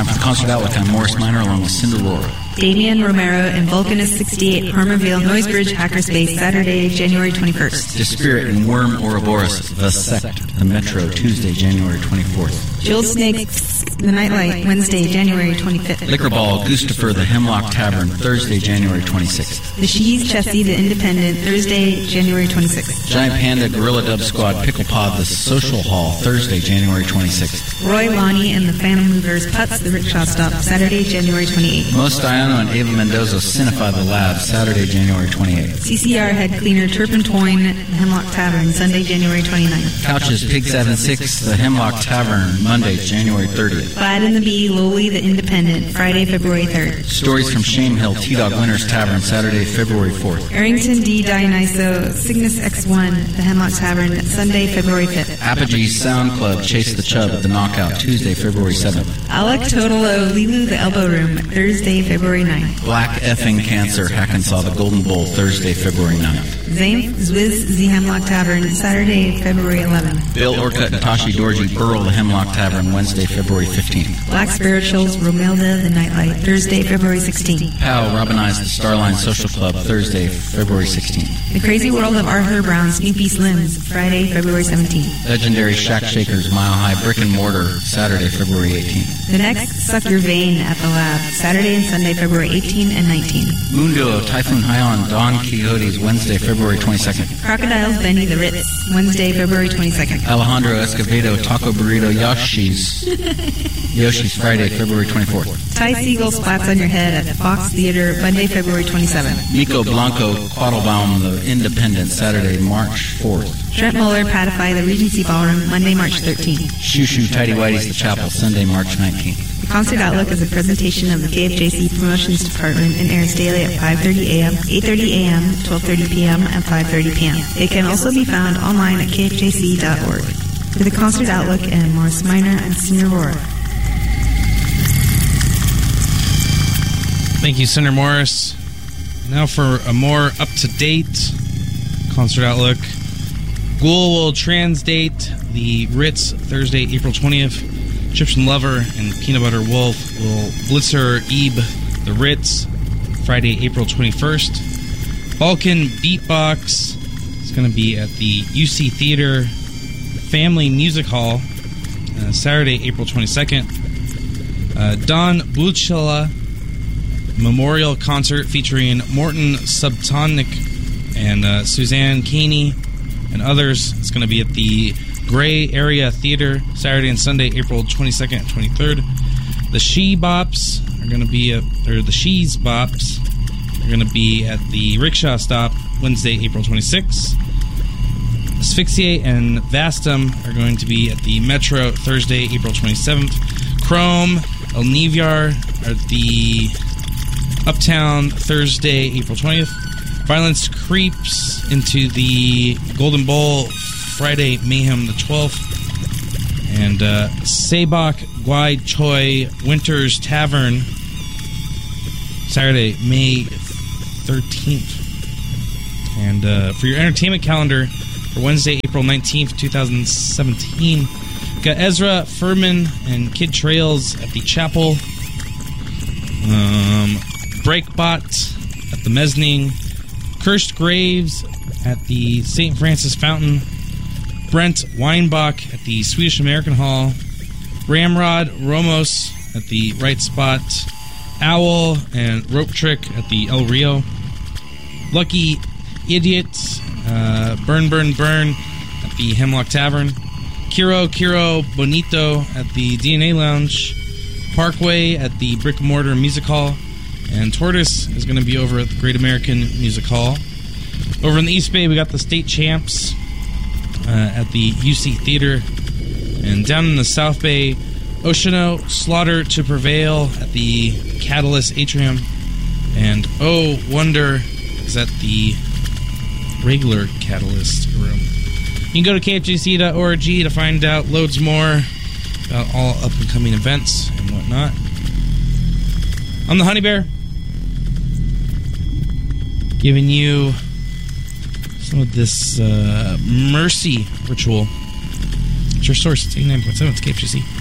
Time for the Concert Outlook. I'm Morris Minor along with Cinder Roar. Damian Romero and Vulcanist 68, Harmerville, Noisebridge, Hackerspace, Saturday, January 21st. Dispirit and Worm Ouroboros, The Sect, The Metro, Tuesday, January 24th. Jewel Snakes, The Nightlight, Wednesday, January 25th. Liquor Ball, Gustafer, The Hemlock Tavern, Thursday, January 26th. The Shees Chessie, The Independent, Thursday, January 26th. Giant Panda, Gorilla Dub Squad, Pickle Pod, The Social Hall, Thursday, January 26th. Roy Lonnie and the Phantom Movers, Putz, The Rickshaw Stop, Saturday, January 28th. Most Diano and Ava Mendoza, Cinefy The Lab, Saturday, January 28th. CCR Head Cleaner, Turpentoin, The Hemlock Tavern, Sunday, January 29th. Couches, Pig 76, The Hemlock Tavern, Monday, January 30th. Glad and the Bee, Lowly, The Independent, Friday, February 3rd. Stories from Shame Hill, T-Dog Winners Tavern, Saturday, February 4th. Arrington D. Dionyso, Cygnus X1, The Hemlock Tavern, Sunday, February 5th. Apogee Sound Club, Chase the Chub at the Knockout, Tuesday, February 7th. Alec Totalo, Lilu, The Elbow Room, Thursday, February 9th. Black Effing Cancer, Hackensaw, The Golden Bowl, Thursday, February 9th. Zainth, Zwiz, The Hemlock Tavern, Saturday, February 11th. Bill Orcutt and Tashi Dorji, Burl, The Hemlock Tavern, Wednesday, February 15th. Black Spirituals, Romilda, The Nightlight, Thursday, February 16th. Pow, Robinize, The Starline Social Club, Thursday, February 16th. The Crazy World of Arthur Brown, Snoopy Slims, Friday, February 17th. Legendary Shack Shakers, Mile High Brick and Mortar, Saturday, February 18th. The next, Suck Your Vein at the Lab, Saturday and Sunday, February 18 and 19. Moon Duo, Typhoon High on Don Quixote's, Wednesday, February 22nd. Crocodiles, Benny the Ritz, Wednesday, February 22nd. Alejandro Escovedo, Taco Burrito, Yoshi's, Friday, February 24th. Ty Siegel, Splats on Your Head at the Fox Theater, Monday, February 27th. Nico Blanco, Quattlebaum, The Independent, Saturday, March 4th. Trent Muller, Patify, The Regency Ballroom, Monday, March 13th. Shoo Shoo, Tidy Whitey's, The Chapel, Sunday, March 19th. The Concert Outlook is a presentation of the KFJC Promotions Department and airs daily at 5:30 a.m., 8:30 a.m., 12:30 p.m., and 5:30 p.m. It can also be found online at kfjc.org. For the Concert Outlook and Morris Minor, I'm Cinder Roar. Thank you, Cinder Morris. Now for a more up-to-date Concert Outlook. Ghoul will transdate the Ritz Thursday, April 20th. Egyptian Lover and Peanut Butter Wolf will blitzer Ebe the Ritz Friday, April 21st. Balkan Beatbox is going to be at the UC Theater Family Music Hall Saturday, April 22nd. Don Buchela Memorial Concert featuring Morton Subtonic and Suzanne Keeney and others. It's going to be at the Gray Area Theater Saturday and Sunday, April 22nd and 23rd. The She Bops are going to be the She's Bops are going to be at the Rickshaw Stop Wednesday, April 26th. Asphyxiate and Vastum are going to be at the Metro Thursday, April 27th. Chrome, El Nivyar are at the Uptown Thursday, April 20th. Violence Creeps into the Golden Bowl Friday, Mayhem the 12th. And Sabak Gwai Choi Winters Tavern Saturday, May 13th. And for your entertainment calendar for Wednesday, April 19th, 2017, got Ezra Furman and Kid Trails at the Chapel. Breakbot at the Mezzanine. Cursed Graves at the St. Francis Fountain. Brent Weinbach at the Swedish American Hall. Ramrod Ramos at the Right Spot. Owl and Rope Trick at the El Rio. Lucky Idiot, Burn Burn Burn at the Hemlock Tavern. Kiro Bonito at the DNA Lounge. Parkway at the Brick and Mortar Music Hall. And Tortoise is going to be over at the Great American Music Hall. Over in the East Bay, we got the State Champs at the UC Theater. And down in the South Bay, Oceano, Slaughter to Prevail at the Catalyst Atrium. And Oh Wonder is at the regular Catalyst room. You can go to kfjc.org to find out loads more about all up-and-coming events and whatnot. I'm the Honey Bear, giving you some of this mercy ritual. It's your source. It's 89.7. It's KFGC.